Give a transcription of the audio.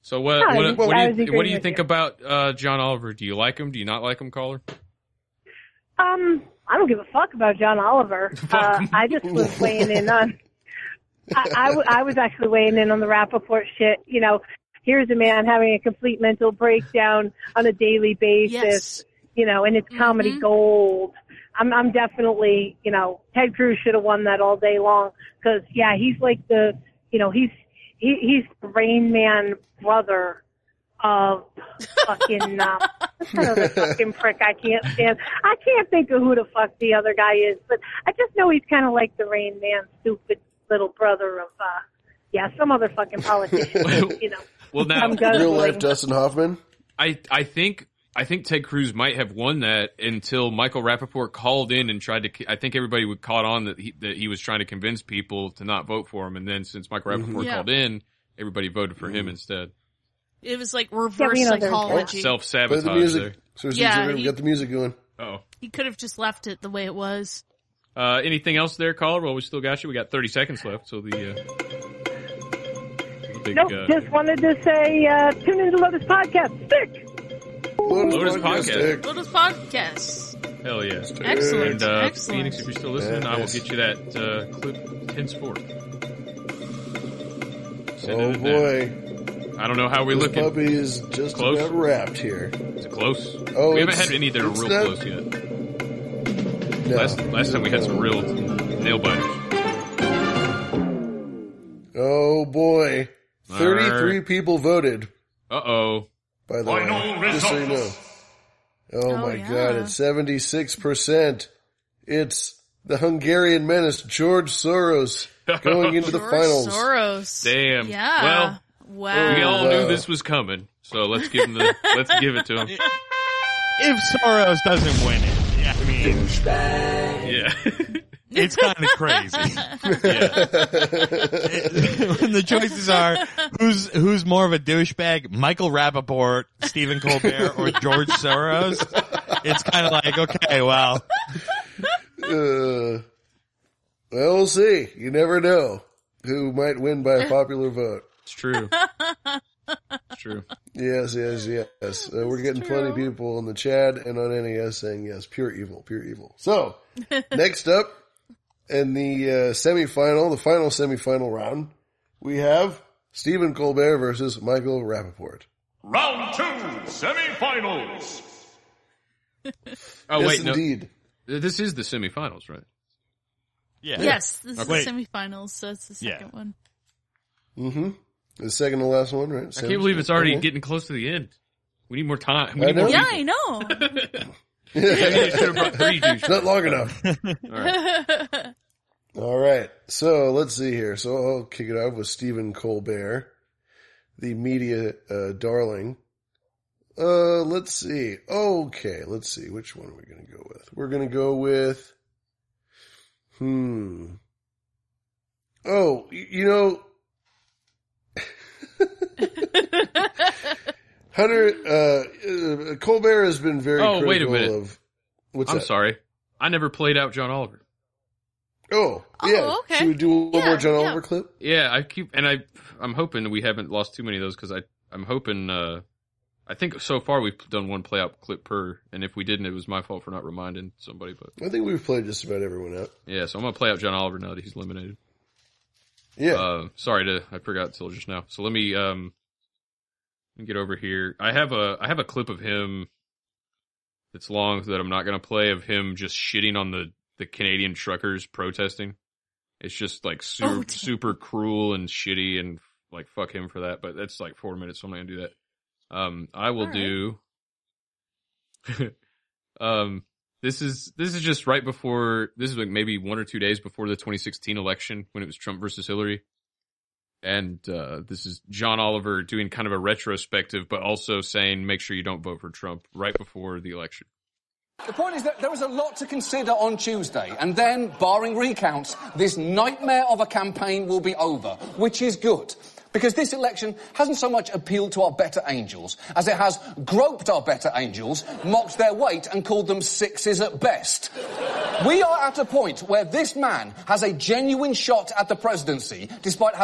So what do you think about John Oliver? Do you like him? Do you not like him, caller? I don't give a fuck about John Oliver. I just was weighing in on. I was actually weighing in on the Rappaport shit. You know, here's a man having a complete mental breakdown on a daily basis. Yes. You know, and it's comedy gold. I'm definitely, you know, Ted Cruz should have won that all day long because he's like the, you know, he's the Rain Man brother of fucking what's that other fucking prick I can't stand. I can't think of who the fuck the other guy is, but I just know he's kind of like the Rain Man, stupid little brother of some other fucking politician. You know. Well, now real life Dustin Hoffman. I think Ted Cruz might have won that until Michael Rappaport called in and tried to. I think everybody would caught on that he was trying to convince people to not vote for him, and then since Michael Rappaport called in, everybody voted for him instead. It was like reverse psychology. Self-sabotage. Play the music. We got the music going. Oh, he could have just left it the way it was. Anything else there, caller? Well, we still got you. We got 30 seconds left, so the big, just wanted to say, tune into Lotus Podcast. Sick! Lotus Podcast. Lotus Podcast. Hell yeah. Excellent. And Excellent. Phoenix, if you're still listening, I will get you that clip henceforth. Oh boy. I don't know how we're looking. This puppy is just close? About wrapped here. Is it close? Oh, we haven't had any that are real close yet. No. Last time we had some real nail biters. Oh boy. 33 people voted. Uh-oh. By the way, just so you know. Oh my God, it's 76%. It's the Hungarian menace, George Soros, going into the finals. Soros. Damn. Yeah. Well, wow. We all knew this was coming, so let's give him let's give it to him. If Soros doesn't win it, I mean, yeah. It's kind of crazy. When the choices are who's more of a douchebag, Michael Rappaport, Stephen Colbert, or George Soros, it's kind of like, okay, well. Well, we'll see. You never know who might win by a popular vote. It's true. It's true. Yes. We're getting plenty of people in the chat and on NES saying yes, pure evil. So, next up in the semifinal, the final semifinal round, we have Stephen Colbert versus Michael Rappaport. Round 2, semifinals. Oh, yes, wait, indeed. No. This is the semifinals, right? Yeah. Yes, this is the semifinals, so it's the second one. Mm-hmm. The second to last one, right? I can't believe it's already getting close to the end. We need more time. I know. It's not long enough. All right. So let's see here. So I'll kick it off with Stephen Colbert, the media darling. Let's see. Okay, let's see. Which one are we going to go with? We're going to go with. Oh, you know. Hunter, Colbert has been very critical wait a minute. of. What's I'm that? sorry. I never played out John Oliver. Oh, yeah. Okay. Should we do one more John Oliver clip? Yeah, I'm hoping we haven't lost too many of those because I'm hoping, I think so far we've done one play out clip per, and if we didn't, it was my fault for not reminding somebody, but. I think we've played just about everyone out. Yeah, so I'm going to play out John Oliver now that he's eliminated. Yeah. I forgot until just now. So let me get over here. I have a clip of him that's long that I'm not going to play of him just shitting on the Canadian truckers protesting. It's just like super cruel and shitty and like fuck him for that, but that's like 4 minutes, so I'm not going to do that. I will do This is just right before, this is like maybe 1 or 2 days before the 2016 election when it was Trump versus Hillary. And this is John Oliver doing kind of a retrospective, but also saying make sure you don't vote for Trump right before the election. The point is that there was a lot to consider on Tuesday, and then, barring recounts, this nightmare of a campaign will be over, which is good. Because this election hasn't so much appealed to our better angels as it has groped our better angels, mocked their weight and called them sixes at best. We are at a point where this man has a genuine shot at the presidency, despite having